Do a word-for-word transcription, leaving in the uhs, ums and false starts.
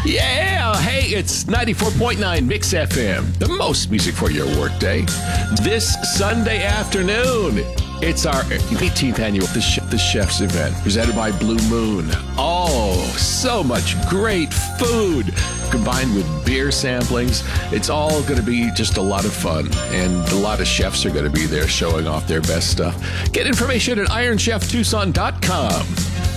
Yeah, hey, it's ninety-four point nine Mix F M, the most music for your workday. This Sunday afternoon, it's our eighteenth annual The, Chef, the Chefs event, presented by Blue Moon. Oh, so much great food, combined with beer samplings. It's all going to be just a lot of fun, and a lot of chefs are going to be there showing off their best stuff. Get information at iron chef tucson dot com.